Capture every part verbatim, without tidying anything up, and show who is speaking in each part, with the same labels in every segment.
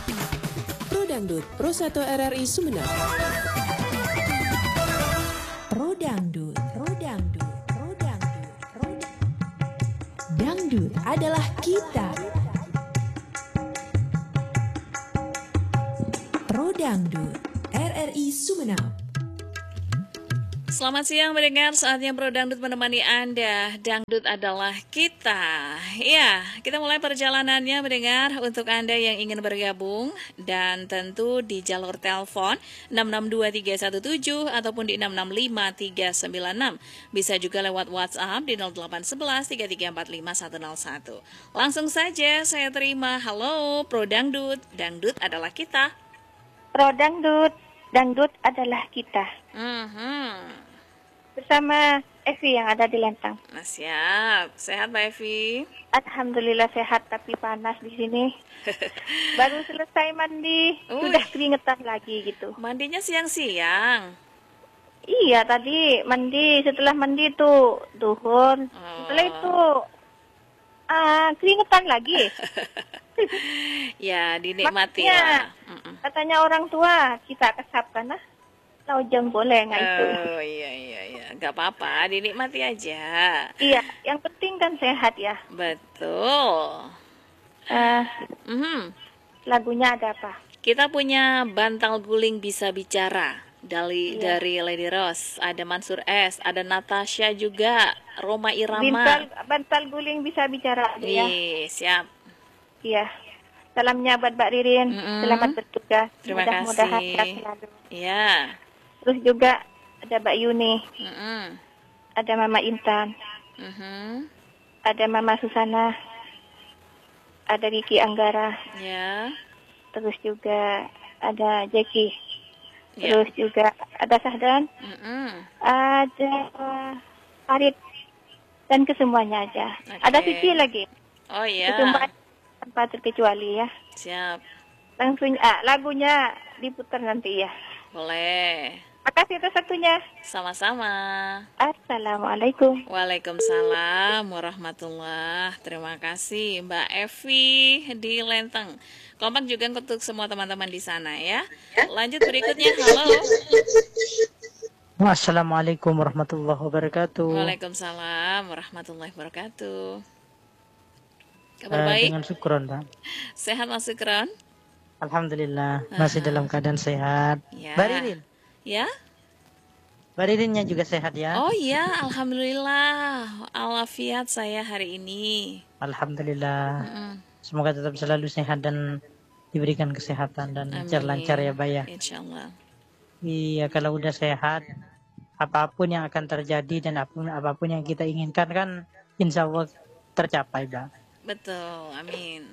Speaker 1: Pro Dangdut, Pro satu R R I Sumeneb. Pro Dangdut, Pro Dangdut, Pro Dangdut, Pro Dangdut. Dangdut adalah kita. Pro Dangdut, R R I Sumeneb.
Speaker 2: Selamat siang mendengar, saatnya Pro Dangdut menemani Anda. Dangdut adalah kita. Ya, kita mulai perjalanannya mendengar untuk Anda yang ingin bergabung. Dan tentu di jalur telepon enam enam dua tiga satu tujuh ataupun di enam enam lima tiga sembilan enam. Bisa juga lewat WhatsApp di nol delapan satu satu tiga tiga empat lima satu nol satu. Langsung saja saya terima. Halo Pro Dangdut, Dangdut adalah kita.
Speaker 3: Pro Dangdut, Dangdut adalah kita.
Speaker 2: Mm-hmm.
Speaker 3: Bersama Evi yang ada di Lentang.
Speaker 2: Nah, siap. Sehat Mbak Evi?
Speaker 3: Alhamdulillah sehat, tapi panas di sini. Baru selesai mandi,
Speaker 2: Uy.
Speaker 3: sudah keringetan lagi gitu.
Speaker 2: Mandinya siang-siang.
Speaker 3: Iya, tadi mandi, setelah mandi itu duhur.
Speaker 2: Oh.
Speaker 3: Setelah itu ah, keringetan lagi.
Speaker 2: Ya, dinikmati
Speaker 3: Makanya,
Speaker 2: lah. Mm-mm.
Speaker 3: katanya orang tua, kita kesapkan lah. Laujang boleh nggak itu?
Speaker 2: Oh iya iya iya, nggak apa-apa, dinikmati aja.
Speaker 3: Iya, yang penting kan sehat ya.
Speaker 2: Betul.
Speaker 3: Uh,
Speaker 2: Mhm.
Speaker 3: lagunya ada apa?
Speaker 2: Kita punya bantal guling bisa bicara dari
Speaker 3: Iya.
Speaker 2: dari Lady Rose, ada Mansur S, ada Natasha juga, Roma Irama.
Speaker 3: Bantal, bantal guling bisa bicara aja ya.
Speaker 2: Ih, siap.
Speaker 3: Iya. Salamnya buat Mbak Ririn.
Speaker 2: Mm-mm.
Speaker 3: Selamat bertugas.
Speaker 2: Terima
Speaker 3: Mudah-mudahan
Speaker 2: kasih.
Speaker 3: sehat selalu.
Speaker 2: Iya.
Speaker 3: Terus juga ada Mbak Yuni,
Speaker 2: Mm-mm.
Speaker 3: ada Mama Intan,
Speaker 2: Mhm.
Speaker 3: ada Mama Susana, ada Riki Anggara,
Speaker 2: Ya.
Speaker 3: terus juga ada Jackie,
Speaker 2: Ya.
Speaker 3: terus juga ada Sahdan,
Speaker 2: Mm-mm.
Speaker 3: ada Farid, dan kesemuanya aja.
Speaker 2: Oke.
Speaker 3: Ada Vicky lagi.
Speaker 2: Oh iya.
Speaker 3: Itu Mbak tanpa terkecuali ya.
Speaker 2: Siap.
Speaker 3: Langsung ah, lagunya diputar nanti ya.
Speaker 2: Boleh.
Speaker 3: Makasih atas waktunya.
Speaker 2: Sama-sama.
Speaker 3: Assalamualaikum.
Speaker 2: Waalaikumsalam warahmatullah. Terima kasih Mbak Evi di Lenteng. Kompak juga untuk semua teman-teman di sana ya. Lanjut berikutnya. Halo.
Speaker 4: Assalamualaikum warahmatullahi wabarakatuh.
Speaker 2: Waalaikumsalam warahmatullahi wabarakatuh. Kabar
Speaker 4: Eh,
Speaker 2: baik?
Speaker 4: Dengan syukron, Pak.
Speaker 2: Sehat Mas Sukron?
Speaker 4: Alhamdulillah masih
Speaker 2: Aha.
Speaker 4: dalam keadaan sehat.
Speaker 2: Ya.
Speaker 4: Mbak Ririn,
Speaker 2: Ya?
Speaker 4: Mbak Ririnnya juga sehat ya?
Speaker 2: Oh iya, alhamdulillah. Alafiat saya hari ini.
Speaker 4: Alhamdulillah.
Speaker 2: Mm-mm.
Speaker 4: Semoga tetap selalu sehat dan diberikan kesehatan dan lancar-lancar ya, Mbak ya.
Speaker 2: Insyaallah.
Speaker 4: Iya, kalau udah sehat, apapun yang akan terjadi dan apapun, apapun yang kita inginkan kan insya Allah tercapai, Mbak.
Speaker 2: Betul, amin.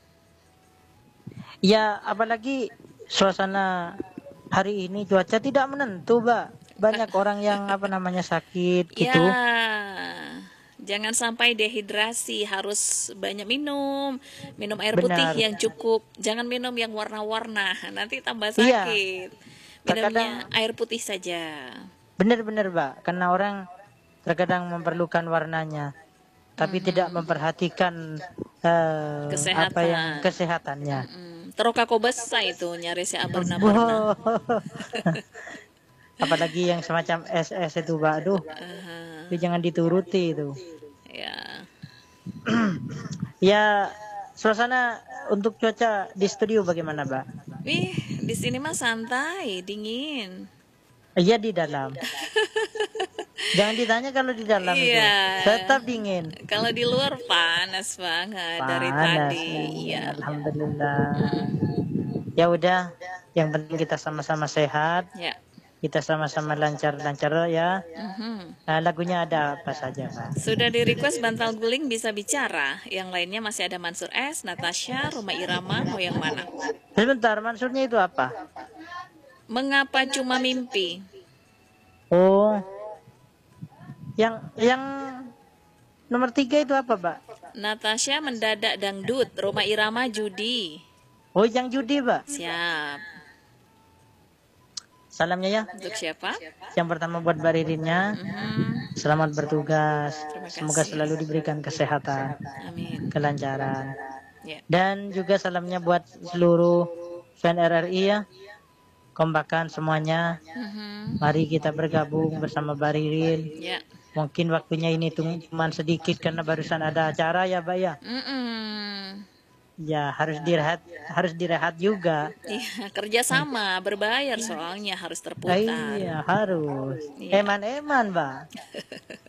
Speaker 4: Ya, apalagi suasana hari ini cuaca tidak menentu, Mbak. Banyak orang yang apa namanya sakit gitu.
Speaker 2: Ya, jangan sampai dehidrasi, harus banyak minum, minum air putih
Speaker 4: Benar.
Speaker 2: yang cukup, jangan minum yang warna-warna, nanti tambah
Speaker 4: Iya.
Speaker 2: sakit.
Speaker 4: Terkadang-
Speaker 2: Minumnya air putih saja.
Speaker 4: Benar-benar, Mbak. Karena orang terkadang memerlukan warnanya, tapi tidak memperhatikan eh,
Speaker 2: Kesehatan.
Speaker 4: apa yang kesehatannya.
Speaker 2: Mm, Terokako besar itu nyari si abarna-barna.
Speaker 4: Wow. Apalagi yang semacam es es itu, Mbak. Aduh,
Speaker 2: Aha,
Speaker 4: itu jangan dituruti itu.
Speaker 2: ya.
Speaker 4: Ya, suasana untuk cuaca di studio bagaimana, Mbak?
Speaker 2: Wih, di sini mah santai, dingin.
Speaker 4: Iya, di dalam. Jangan ditanya kalau di dalam itu.
Speaker 2: Iya.
Speaker 4: Tetap dingin.
Speaker 2: Kalau di luar panas banget dari
Speaker 4: Panas.
Speaker 2: tadi. Iya.
Speaker 4: Alhamdulillah. Ya udah, yang penting kita sama-sama sehat,
Speaker 2: Ya.
Speaker 4: kita sama-sama lancar-lancar ya.
Speaker 2: Mhm.
Speaker 4: Nah, lagunya ada apa saja, Pak?
Speaker 2: Sudah di request bantal guling bisa bicara. Yang lainnya masih ada Mansur S, Natasha, Roma Irama, mau yang mana?
Speaker 4: Sebentar, Mansurnya itu apa?
Speaker 2: Mengapa cuma mimpi?
Speaker 4: Oh, yang yang nomor tiga itu apa, Pak?
Speaker 2: Natasha mendadak dangdut, Roma Irama judi.
Speaker 4: Oh, yang judi, Pak.
Speaker 2: Siap.
Speaker 4: Salamnya ya.
Speaker 2: Untuk siapa?
Speaker 4: Yang pertama buat Mbak Ririnnya.
Speaker 2: Mhm.
Speaker 4: Selamat bertugas.
Speaker 2: Terima kasih.
Speaker 4: Semoga selalu diberikan kesehatan,
Speaker 2: Amin.
Speaker 4: kelancaran.
Speaker 2: Ya.
Speaker 4: Dan juga salamnya buat seluruh fan R R I ya. Kompakan semuanya.
Speaker 2: Mhm.
Speaker 4: Mari kita bergabung bersama Bariril.
Speaker 2: Ya.
Speaker 4: Mungkin waktunya ini cuma sedikit karena barusan ada acara ya, Mbak ya.
Speaker 2: Mm-mm.
Speaker 4: Ya, harus direhat, harus direhat juga.
Speaker 2: Iya, kerja sama berbayar soalnya harus
Speaker 4: Ah,
Speaker 2: terputar.
Speaker 4: iya, harus.
Speaker 2: Iya.
Speaker 4: Eman-eman, Mbak.